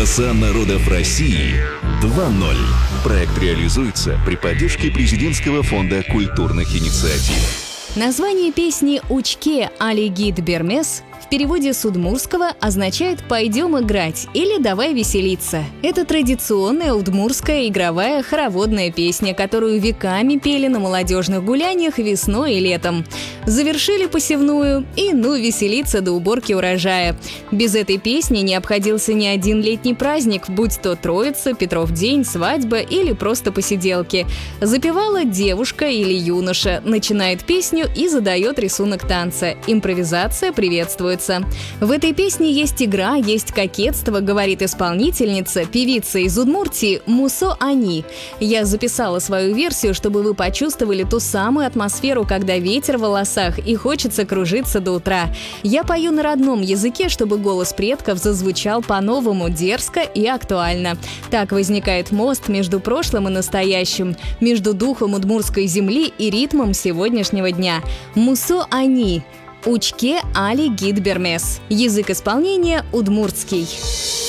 Голоса народов России 2.0. Проект реализуется при поддержке Президентского фонда культурных инициатив. Название песни «Учке али гид бермес» в переводе с удмуртского означает «пойдем играть» или «давай веселиться». Это традиционная удмуртская игровая хороводная песня, которую веками пели на молодежных гуляниях весной и летом. Завершили посевную и веселиться до уборки урожая. Без этой песни не обходился ни один летний праздник, будь то Троица, Петров день, свадьба или просто посиделки. Запевала девушка или юноша, начинает песню и задает рисунок танца. Импровизация приветствуется. В этой песне есть игра, есть кокетство, говорит исполнительница, певица из Удмуртии Мусо Ани. Я записала свою версию, чтобы вы почувствовали ту самую атмосферу, когда ветер в волосах и хочется кружиться до утра. Я пою на родном языке, чтобы голос предков зазвучал по-новому, дерзко и актуально. Так возникает мост между прошлым и настоящим, между духом удмуртской земли и ритмом сегодняшнего дня. Мусо Ани. Учке али гид бермес. Язык исполнения удмуртский.